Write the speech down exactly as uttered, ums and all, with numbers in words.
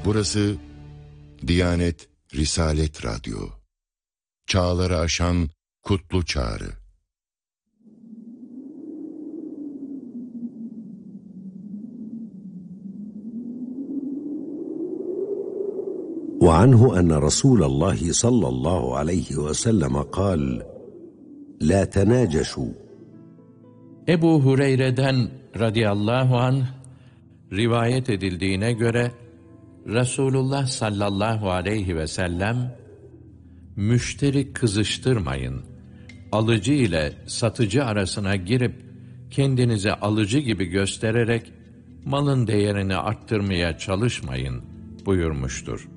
Burası Diyanet Risalet Radyo. Çağları aşan kutlu çağrı. وعنه أن رسول الله صلى الله عليه وسلم قال لا تناجشوا. Ebu Hureyre'den radıyallahu anh rivayet edildiğine göre Resulullah sallallahu aleyhi ve sellem, müşteri kızıştırmayın, alıcı ile satıcı arasına girip kendinizi alıcı gibi göstererek malın değerini arttırmaya çalışmayın buyurmuştur.